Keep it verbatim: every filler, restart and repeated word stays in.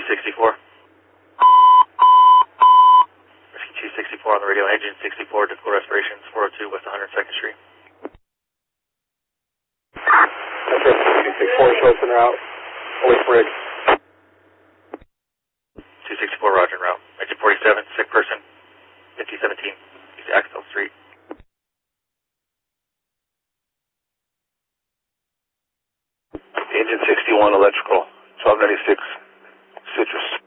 sixty-four. Rescue two sixty-four on the radio. Engine sixty-four, difficult respirations, four oh two West one hundred second Street. That's Rescue two sixty-four, show us en route. Holy Brig. two sixty-four, roger, en route. Engine forty-seven, sick person, fifty seventeen, East Axtell Street. Engine sixty-one, electrical, twelve ninety-six, Citrus.